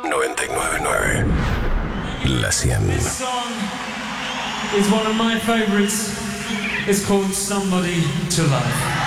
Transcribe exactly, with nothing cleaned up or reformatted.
noventa y nueve punto nueve. La cien. This song is one of my favorites. It's called Somebody to Love.